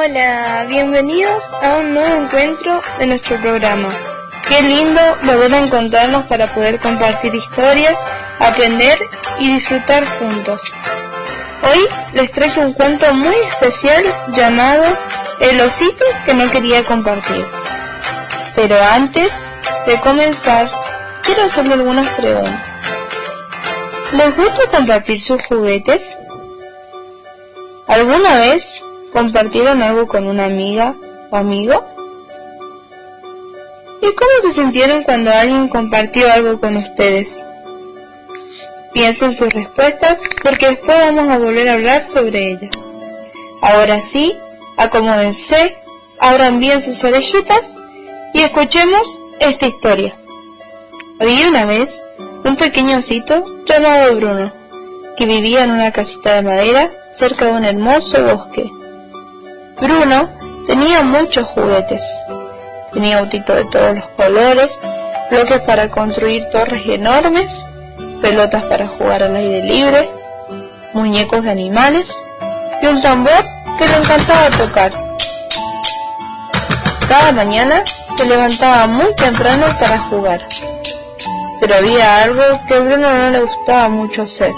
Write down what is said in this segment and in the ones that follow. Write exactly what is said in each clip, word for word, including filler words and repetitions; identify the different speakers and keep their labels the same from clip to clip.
Speaker 1: Hola, bienvenidos a un nuevo encuentro de nuestro programa. Qué lindo volver a encontrarnos para poder compartir historias, aprender y disfrutar juntos. Hoy les traje un cuento muy especial llamado El osito que no quería compartir. Pero antes de comenzar, quiero hacerle algunas preguntas. ¿Les gusta compartir sus juguetes? ¿Alguna vez compartieron algo con una amiga o amigo? ¿Y cómo se sintieron cuando alguien compartió algo con ustedes? Piensen sus respuestas porque después vamos a volver a hablar sobre ellas. Ahora sí, acomódense, abran bien sus orejitas y escuchemos esta historia. Había una vez un pequeño osito llamado Bruno, que vivía en una casita de madera cerca de un hermoso bosque. Bruno tenía muchos juguetes. Tenía autitos de todos los colores, bloques para construir torres enormes, pelotas para jugar al aire libre, muñecos de animales y un tambor que le encantaba tocar. Cada mañana se levantaba muy temprano para jugar, pero había algo que a Bruno no le gustaba mucho hacer.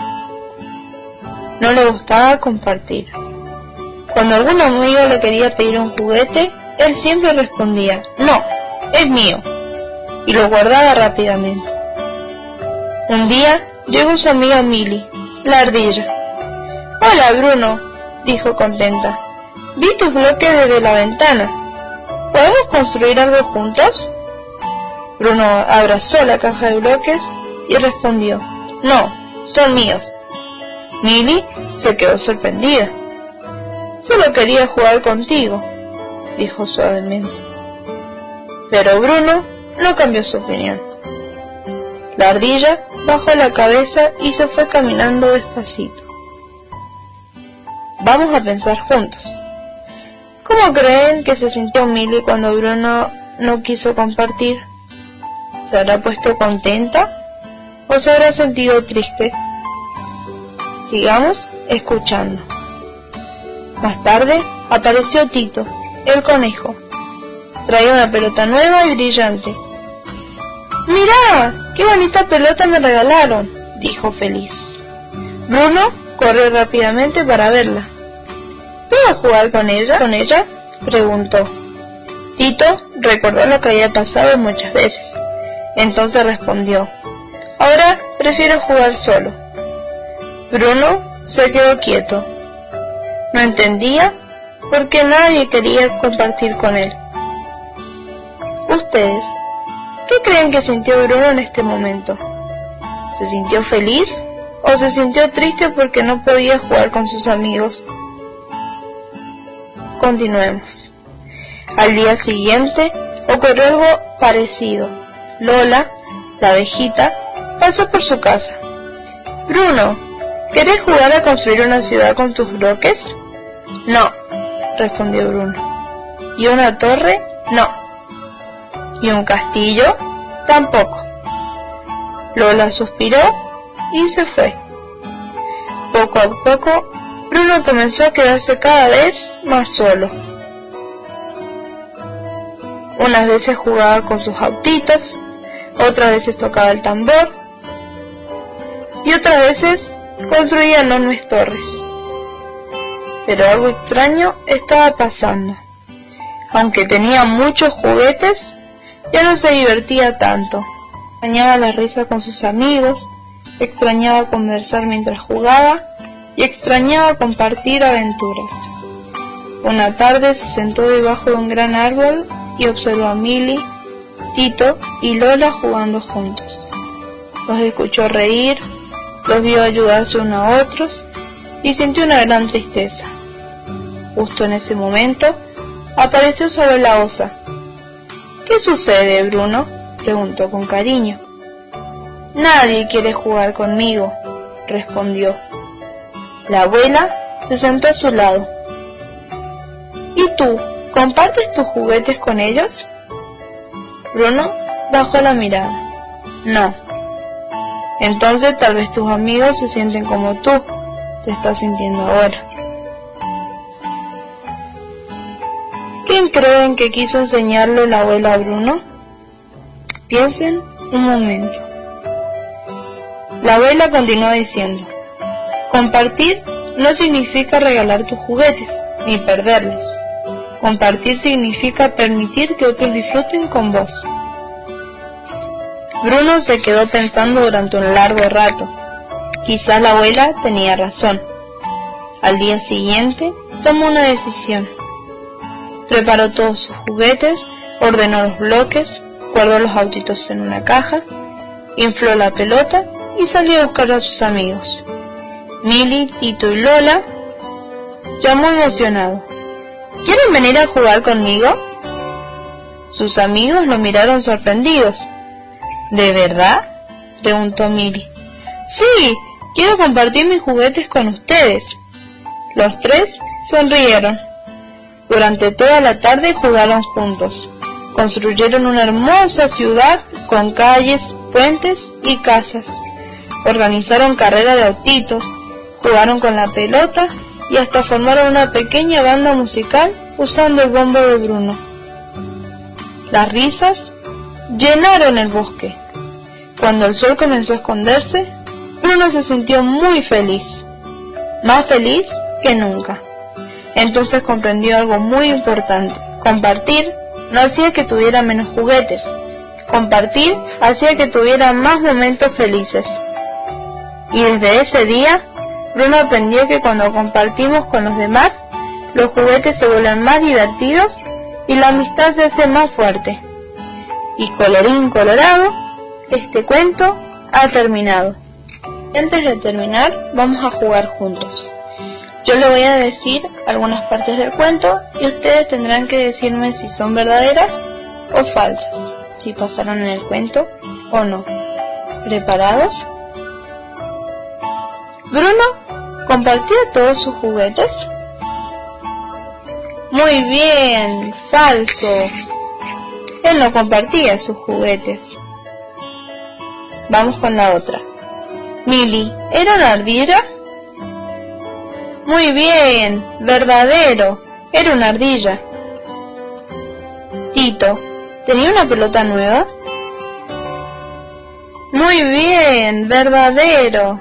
Speaker 1: No le gustaba compartir. Cuando algún amigo le quería pedir un juguete, él siempre respondía, no, es mío, y lo guardaba rápidamente. Un día llegó su amiga Milly, la ardilla. Hola Bruno, dijo contenta, vi tus bloques desde la ventana. ¿Podemos construir algo juntos? Bruno abrazó la caja de bloques y respondió, no, son míos. Milly se quedó sorprendida. Solo quería jugar contigo, dijo suavemente. Pero Bruno no cambió su opinión. La ardilla bajó la cabeza y se fue caminando despacito. Vamos a pensar juntos. ¿Cómo creen que se sintió Milly cuando Bruno no quiso compartir? ¿Se habrá puesto contenta o se habrá sentido triste? Sigamos escuchando. Más tarde apareció Tito, el conejo. Traía una pelota nueva y brillante. ¡Mirá! ¡Qué bonita pelota me regalaron!, dijo feliz. Bruno corrió rápidamente para verla. ¿Puedo jugar con ella? ¿Con ella?, preguntó. Tito recordó lo que había pasado muchas veces. Entonces respondió, ahora prefiero jugar solo. Bruno se quedó quieto. No entendía por qué nadie quería compartir con él. ¿Ustedes qué creen que sintió Bruno en este momento? ¿Se sintió feliz o se sintió triste porque no podía jugar con sus amigos? Continuemos. Al día siguiente ocurrió algo parecido. Lola, la abejita, pasó por su casa. Bruno, ¿querés jugar a construir una ciudad con tus bloques? No, respondió Bruno. ¿Y una torre? No. ¿Y un castillo? Tampoco. Lola suspiró y se fue. Poco a poco, Bruno comenzó a quedarse cada vez más solo. Unas veces jugaba con sus autitos, otras veces tocaba el tambor y otras veces construía enormes torres. Pero algo extraño estaba pasando. Aunque tenía muchos juguetes, ya no se divertía tanto. Extrañaba la risa con sus amigos, extrañaba conversar mientras jugaba y extrañaba compartir aventuras. Una tarde se sentó debajo de un gran árbol y observó a Milly, Tito y Lola jugando juntos. Los escuchó reír, los vio ayudarse unos a otros y sintió una gran tristeza. Justo en ese momento apareció sobre la osa. ¿Qué sucede, Bruno?, preguntó con cariño. Nadie quiere jugar conmigo, respondió. La abuela se sentó a su lado. ¿Y tú, compartes tus juguetes con ellos? Bruno bajó la mirada. No. Entonces tal vez tus amigos se sienten como tú te estás sintiendo ahora. ¿Quién creen que quiso enseñarle la abuela a Bruno? Piensen un momento. La abuela continuó diciendo: compartir no significa regalar tus juguetes, ni perderlos. Compartir significa permitir que otros disfruten con vos. Bruno se quedó pensando durante un largo rato. Quizás la abuela tenía razón. Al día siguiente, tomó una decisión. Preparó todos sus juguetes, ordenó los bloques, guardó los autitos en una caja, infló la pelota y salió a buscar a sus amigos. Mili, Tito y Lola llamó emocionado: ¿quieren venir a jugar conmigo? Sus amigos lo miraron sorprendidos. ¿De verdad?, preguntó Mili. Sí, quiero compartir mis juguetes con ustedes. Los tres sonrieron. Durante toda la tarde jugaron juntos. Construyeron una hermosa ciudad con calles, puentes y casas. Organizaron carreras de autitos, jugaron con la pelota y hasta formaron una pequeña banda musical usando el bombo de Bruno. Las risas llenaron el bosque. Cuando el sol comenzó a esconderse, Bruno se sintió muy feliz, más feliz que nunca. Entonces comprendió algo muy importante: compartir no hacía que tuviera menos juguetes, compartir hacía que tuviera más momentos felices. Y desde ese día, Bruno aprendió que cuando compartimos con los demás, los juguetes se vuelven más divertidos y la amistad se hace más fuerte. Y colorín colorado, este cuento ha terminado. Antes de terminar, vamos a jugar juntos. Yo le voy a decir algunas partes del cuento y ustedes tendrán que decirme si son verdaderas o falsas, si pasaron en el cuento o no. ¿Preparados? ¿Bruno compartía todos sus juguetes? Muy bien, falso. Él no compartía sus juguetes. Vamos con la otra. Mili, ¿era una ardilla? Muy bien, verdadero, era una ardilla. Tito, ¿tenía una pelota nueva? Muy bien, verdadero.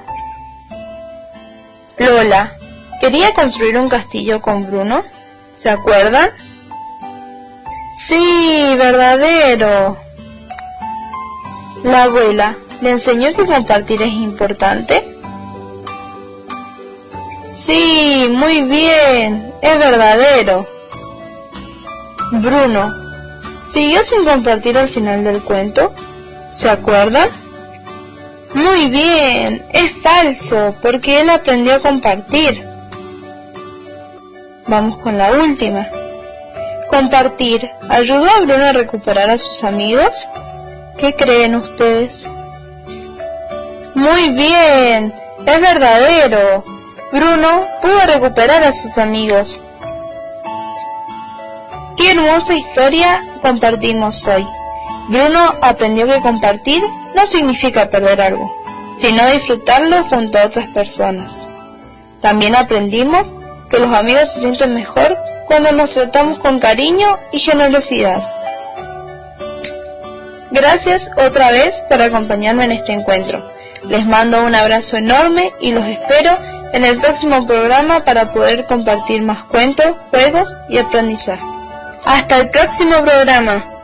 Speaker 1: Lola, ¿quería construir un castillo con Bruno? ¿Se acuerdan? Sí, verdadero. La abuela, ¿le enseñó que compartir es importante? Sí, muy bien, es verdadero. Bruno, ¿siguió sin compartir al final del cuento? ¿Se acuerdan? Muy bien, es falso, porque él aprendió a compartir. Vamos con la última. ¿Compartir ayudó a Bruno a recuperar a sus amigos? ¿Qué creen ustedes? Muy bien, es verdadero. Bruno pudo recuperar a sus amigos. ¡Qué hermosa historia compartimos hoy! Bruno aprendió que compartir no significa perder algo, sino disfrutarlo junto a otras personas. También aprendimos que los amigos se sienten mejor cuando nos tratamos con cariño y generosidad. Gracias otra vez por acompañarme en este encuentro. Les mando un abrazo enorme y los espero en el próximo programa para poder compartir más cuentos, juegos y aprendizaje. ¡Hasta el próximo programa!